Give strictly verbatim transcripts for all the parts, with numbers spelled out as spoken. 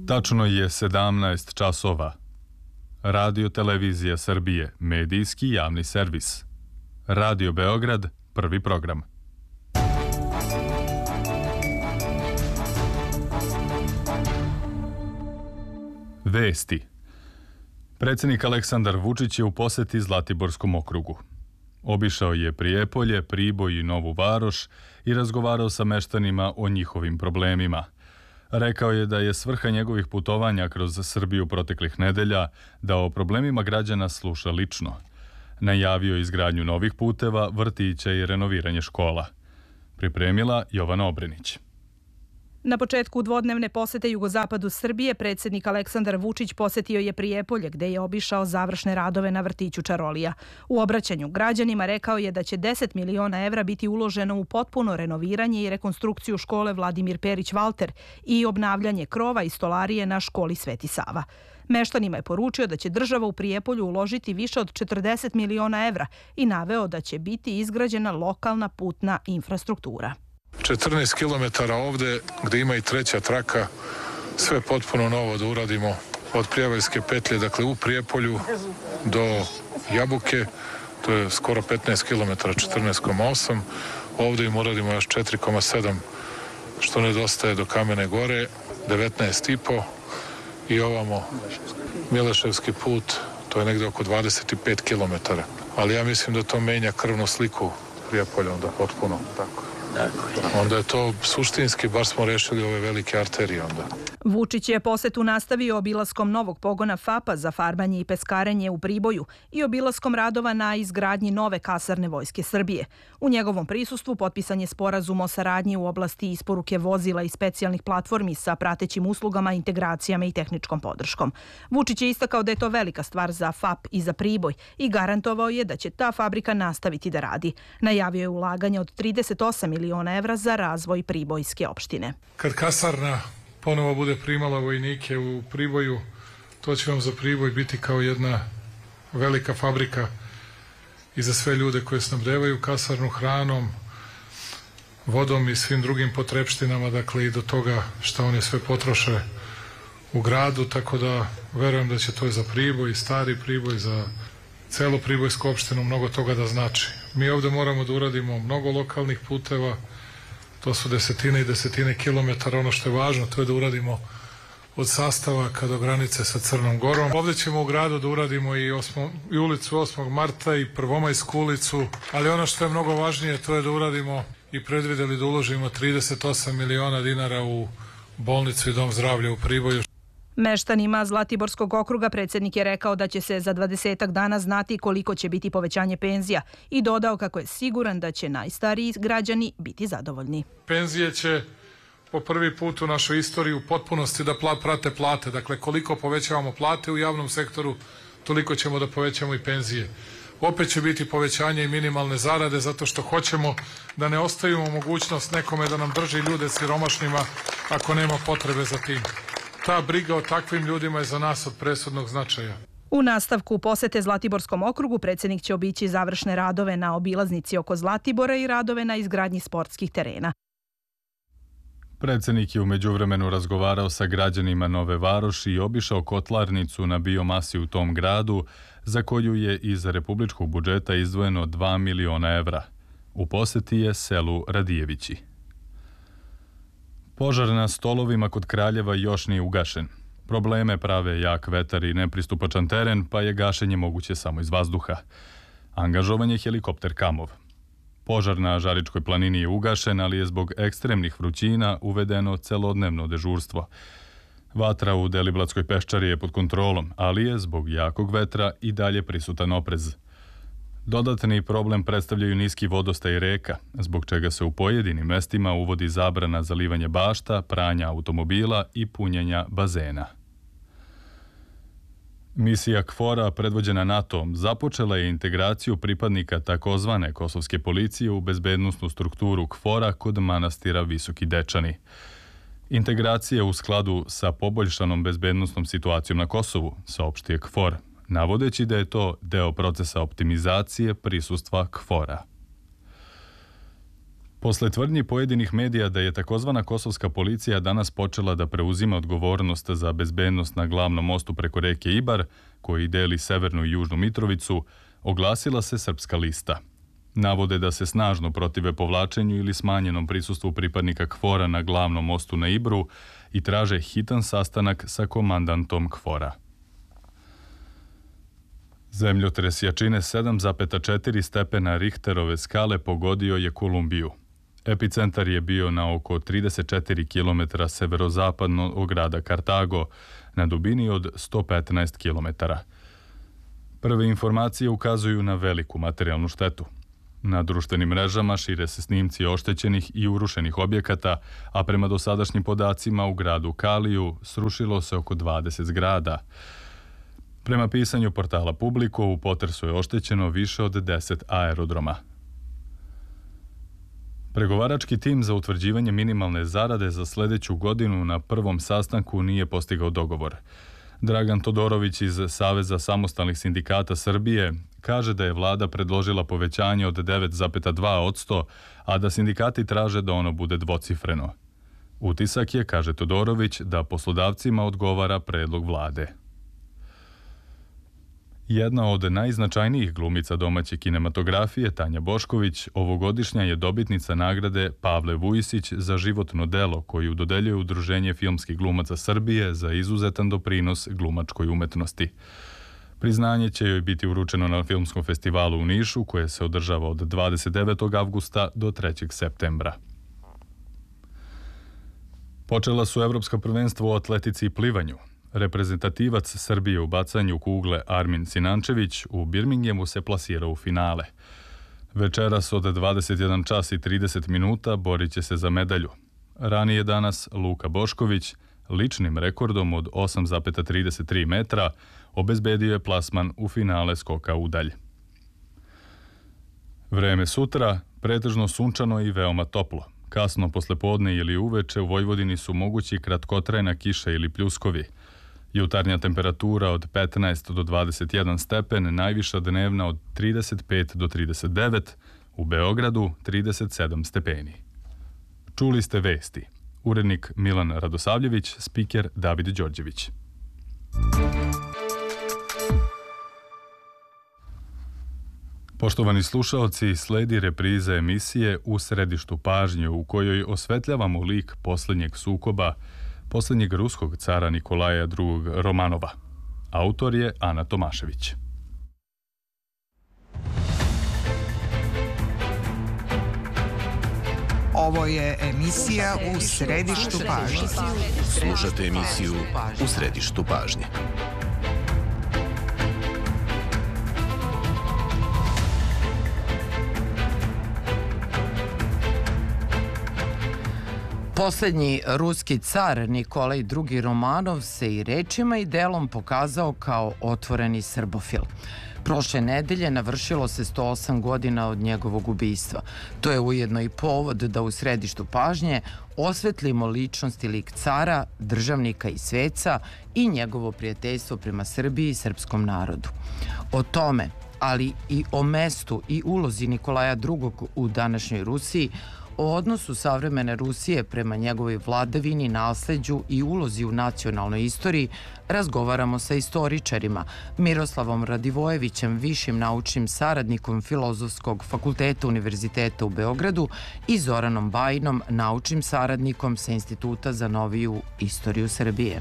Tačno je sedamnaest časova. Radio Televizija Srbije, medijski javni servis. Radio Beograd, prvi program. Vesti. Predsjednik Aleksandar Vučić je u poseti Zlatiborskom okrugu. Obišao je Prijepolje, Priboj i Novu Varoš i razgovarao sa meštanima o njihovim problemima. Rekao je da je svrha njegovih putovanja kroz Srbiju proteklih nedelja da o problemima građana sluša lično. Najavio izgradnju novih puteva, vrtića i renoviranje škola. Pripremila Jovana Obrenić. Na početku dvodnevne posete jugozapadu Srbije predsjednik Aleksandar Vučić posetio je Prijepolje gdje je obišao završne radove na vrtiću Čarolija. U obraćanju građanima rekao je da će deset miliona evra biti uloženo u potpuno renoviranje i rekonstrukciju škole Vladimir Perić Valter i obnavljanje krova i stolarije na školi Sveti Sava. Meštanima je poručio da će država u Prijepolju uložiti više od četrdeset miliona evra i naveo da će biti izgrađena lokalna putna infrastruktura. četrnaest kilometara ovde, gde ima i treća traka, sve potpuno novo da uradimo od Prijevaljske petlje, dakle u Prijepolju do Jabuke, to je skoro petnaest kilometara, četrnaest zarez osam. Ovde im uradimo još četiri zarez sedam, što nedostaje do Kamene Gore, devetnaest zarez pet i ovamo Mileševski put, to je negde oko dvadeset pet kilometara. Ali ja mislim da to menja krvnu sliku Prijepolja, onda potpuno tako. Onda je to suštinski, bar smo rešili ove velike arterije onda. Vučić je posetu nastavio obilaskom novog pogona FAP-a za farbanje i peskarenje u Priboju i obilaskom radova na izgradnji nove kasarne Vojske Srbije. U njegovom prisustvu potpisan je sporazum o saradnji u oblasti isporuke vozila i specijalnih platformi sa pratećim uslugama, integracijama i tehničkom podrškom. Vučić je istakao da je to velika stvar za FAP i za Priboj i garantovao je da će ta fabrika nastaviti da radi. Najavio je ulaganje od trideset osam miliona evra za razvoj Pribojske opštine. Kad kasarna ponovo bude primala vojnike u Priboju, to će vam za Priboj biti kao jedna velika fabrika i za sve ljude koje snabdevaju kasarnu hranom, vodom i svim drugim potrepštinama, dakle i do toga što oni sve potroše u gradu, tako da verujem da će to za Priboj, stari Priboj, za celu Pribojsku opštinu mnogo toga da znači. Mi ovde moramo da uradimo mnogo lokalnih puteva, to su desetine i desetine kilometara. Ono što je važno, to je da uradimo od Sastavaka do granice sa Crnom Gorom. Ovde ćemo u gradu da uradimo i, osmo, i ulicu osmog marta i Prvomajsku ulicu, ali ono što je mnogo važnije, to je da uradimo i predvideli da uložimo trideset osam miliona dinara u bolnicu i dom zdravlja u Priboju. Meštanima Zlatiborskog okruga predsjednik je rekao da će se za dvadesetak dana znati koliko će biti povećanje penzija i dodao kako je siguran da će najstariji građani biti zadovoljni. Penzije će po prvi put u našoj istoriji u potpunosti da prate plate. Dakle, koliko povećavamo plate u javnom sektoru, toliko ćemo da povećamo i penzije. Opet će biti povećanje i minimalne zarade zato što hoćemo da ne ostavimo mogućnost nekome da nam drži ljude siromašnima ako nema potrebe za tim. Ta briga o takvim ljudima je za nas od presudnog značaja. U nastavku posete Zlatiborskom okrugu predsjednik će obići završne radove na obilaznici oko Zlatibora i radove na izgradnji sportskih terena. Predsjednik je u međuvremenu razgovarao sa građanima Nove Varoši i obišao kotlarnicu na biomasi u tom gradu, za koju je iz republičkog budžeta izdvojeno dva miliona evra. U poseti je selu Radijevići. Požar na stolovima kod Kraljeva još nije ugašen. Probleme prave jak vetar i nepristupačan teren, pa je gašenje moguće samo iz vazduha. Angažovan je helikopter Kamov. Požar na Žaričkoj planini je ugašen, ali je zbog ekstremnih vrućina uvedeno celodnevno dežurstvo. Vatra u Deliblatskoj peščari je pod kontrolom, ali je zbog jakog vetra i dalje prisutan oprez. Dodatni problem predstavljaju niski vodostaj reka, zbog čega se u pojedinim mestima uvodi zabrana zalivanja bašta, pranja automobila i punjenja bazena. Misija KFOR-a, predvođena NATO-om, započela je integraciju pripadnika takozvane kosovske policije u bezbednosnu strukturu KFOR-a kod manastira Visoki Dečani. Integracija u skladu sa poboljšanom bezbednosnom situacijom na Kosovu, saopštio KFOR, navodeći da je to deo procesa optimizacije prisustva KFOR-a. Posle tvrdnji pojedinih medija da je takozvana kosovska policija danas počela da preuzima odgovornost za bezbednost na glavnom mostu preko reke Ibar, koji deli severnu i južnu Mitrovicu, oglasila se Srpska lista. Navode da se snažno protive povlačenju ili smanjenom prisustvu pripadnika KFOR-a na glavnom mostu na Ibru i traže hitan sastanak sa komandantom KFOR-a. Zemljotres jačine sedam zarez četiri stepena Richterove skale pogodio je Kolumbiju. Epicentar je bio na oko trideset četiri kilometra severozapadno od grada Kartago, na dubini od sto petnaest kilometara. Prve informacije ukazuju na veliku materijalnu štetu. Na društvenim mrežama šire se snimci oštećenih i urušenih objekata, a prema dosadašnjim podacima u gradu Kaliju srušilo se oko dvadeset zgrada. Prema pisanju portala Publiko, u potresu je oštećeno više od deset aerodroma. Pregovarački tim za utvrđivanje minimalne zarade za sljedeću godinu na prvom sastanku nije postigao dogovor. Dragan Todorović iz Saveza samostalnih sindikata Srbije kaže da je vlada predložila povećanje od devet zarez dva posto, a da sindikati traže da ono bude dvocifreno. Utisak je, kaže Todorović, da poslodavcima odgovara predlog vlade. Jedna od najznačajnijih glumica domaće kinematografije, Tanja Bošković, ovogodišnja je dobitnica nagrade Pavle Vujisić za životno delo koju dodeljuje Udruženje filmskih glumaca Srbije za izuzetan doprinos glumačkoj umetnosti. Priznanje će joj biti uručeno na Filmskom festivalu u Nišu, koje se održava od dvadeset devetog avgusta do trećeg septembra. Počela su evropska prvenstva u atletici i plivanju. Reprezentativac Srbije u bacanju kugle Armin Sinančević u Birminghamu se plasirao u finale. Večeras od dvadeset jedan čas i trideset minuta borit će se za medalju. Ranije danas Luka Bošković ličnim rekordom od osam zarez trideset tri metra obezbedio je plasman u finale skoka udalj. Vreme sutra pretežno sunčano i veoma toplo. Kasno poslepodne ili uveče u Vojvodini su mogući kratkotrajna kiša ili pljuskovi. Jutarnja temperatura od petnaest do dvadeset jedan stepen, najviša dnevna od trideset pet do trideset devet, u Beogradu trideset sedam stepeni. Čuli ste vesti. Urednik Milan Radosavljević, spiker David Đorđević. Poštovani slušaoci, sledi repriza emisije U središtu pažnje, u kojoj osvetljavamo lik posljednjeg sukoba, posljednjeg ruskog cara Nikolaja drugog Romanova. Autor je Ana Tomašević. Ovo je emisija U središtu pažnje. Slušate emisiju U središtu pažnje. Posljednji ruski car Nikolaj drugi Romanov se i rečima i delom pokazao kao otvoreni srbofil. Prošle nedelje navršilo se sto osam godina od njegovog ubistva. To je ujedno i povod da u središtu pažnje osvetlimo ličnost i lik cara, državnika i sveca i njegovo prijateljstvo prema Srbiji i srpskom narodu. O tome, ali i o mestu i ulozi Nikolaja drugog u današnjoj Rusiji, o odnosu savremene Rusije prema njegovoj vladavini, nasleđu i ulozi u nacionalnoj istoriji razgovaramo sa istoričarima Miroslavom Radivojevićem, višim naučnim saradnikom Filozofskog fakulteta Univerziteta u Beogradu i Zoranom Bajinom, naučnim saradnikom sa Instituta za noviju istoriju Srbije.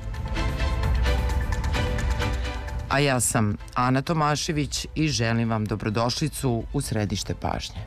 A ja sam Ana Tomašević i želim vam dobrodošlicu u središte pažnje.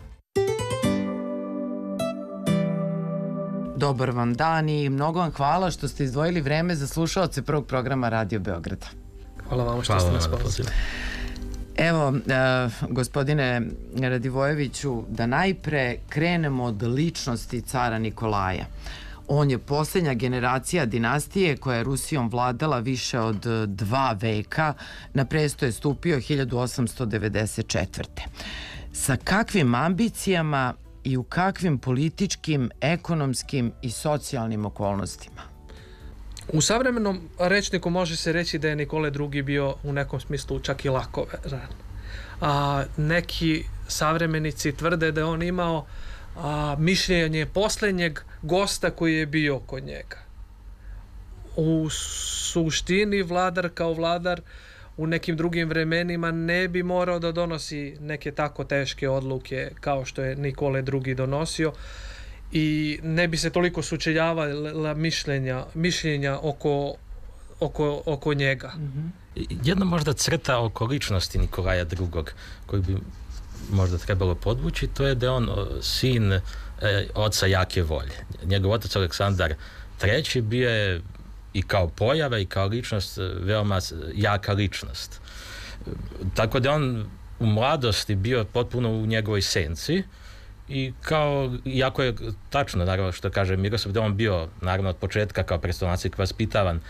Dobar vam dan i mnogo vam hvala što ste izdvojili vreme za slušaoce prvog programa Radio Beograda. Hvala vam što ste nas pozvali. Evo, e, gospodine Radivojeviću, da najpre krenemo od ličnosti cara Nikolaja. On je posljednja generacija dinastije koja je Rusijom vladala više od dva veka. Na presto je stupio hiljadu osamsto devedeset četvrte. Sa kakvim ambicijama i u kakvim političkim, ekonomskim i socijalnim okolnostima? U savremenom rečniku može se reći da je Nikolaj drugi bio u nekom smislu čak i lakoveran. A neki savremenici tvrde da je on imao a, mišljenje posljednjeg gosta koji je bio kod njega. U suštini vladar kao vladar u nekim drugim vremenima ne bi morao da donosi neke tako teške odluke kao što je Nikole drugi donosio i ne bi se toliko sučeljavala mišljenja, mišljenja oko, oko, oko njega. Mm-hmm. Jedna možda crta oko ličnosti Nikolaja drugog koju bi možda trebalo podvući, to je da je on sin e, oca jake volje. Njegov otac Aleksandar treći bio je i kao pojava i kao ličnost veoma jaka ličnost. Tako da on u mladosti bio potpuno u njegovoj senci i kao, iako je tačno naravno što kaže Miroslav, da on bio naravno od početka kao prestolnacik vaspitavan